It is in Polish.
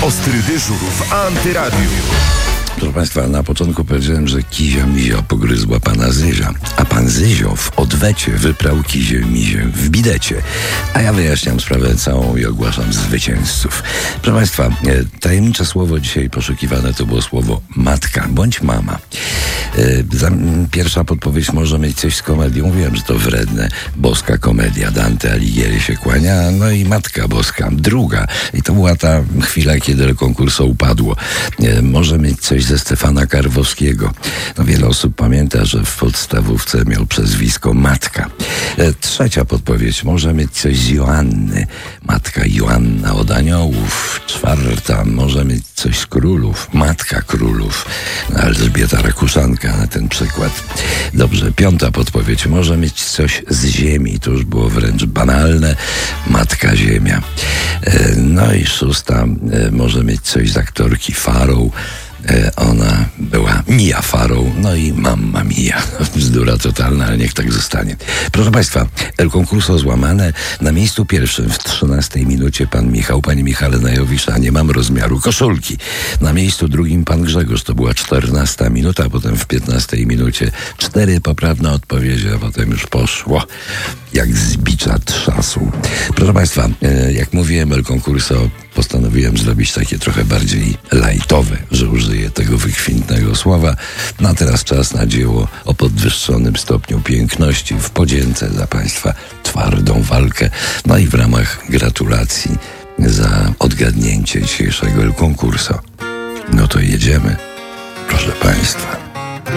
Ostry dyżur w Antyradiu. Proszę Państwa, na początku powiedziałem, że Kizia Mizia pogryzła pana Zyzia, a pan Zyzio w odwecie wyprał Kizię Mizię w bidecie. A ja wyjaśniam sprawę całą i ogłaszam zwycięzców. Proszę Państwa, tajemnicze słowo dzisiaj poszukiwane to było słowo matka bądź mama. Pierwsza podpowiedź może mieć coś z komedią. Mówiłem, że to wredne, boska komedia. Dante Alighieri się kłania, no i Matka Boska. Druga, i to była ta chwila, kiedy konkursu upadło. Może mieć coś ze Stefana Karwowskiego. No, wiele osób pamięta, że w podstawówce miał przezwisko Matka. Trzecia podpowiedź może mieć coś z Joanny. Matka Joanna od aniołów. Czwarta może mieć coś z królów. Matka królów. Elżbieta Rakuszanka na ten przykład. Dobrze, piąta podpowiedź może mieć coś z ziemi. To już było wręcz banalne. Matka Ziemia. No i szósta może mieć coś z aktorki Farrow. Ona była Mia Farrow, no i Mamma Mia. Bzdura totalna, ale niech tak zostanie. Proszę Państwa, El Concurso złamane. Na miejscu pierwszym w 13 minucie pan Michał. Panie Michale Najowisza, nie mam rozmiaru koszulki. Na miejscu drugim pan Grzegorz, to była 14 minuta, a potem w 15 minucie 4 poprawne odpowiedzi, a potem już poszło jak z bicza trzasu. Proszę Państwa, jak mówiłem, El Concurso postanowiłem zrobić takie trochę bardziej lajtowe, że użyję tego wykwintnego słowa. No a teraz czas na dzieło o podwyższonym stopniu piękności. W podzięce za Państwa twardą walkę. No i w ramach gratulacji za odgadnięcie dzisiejszego El Concurso. No to jedziemy, proszę Państwa.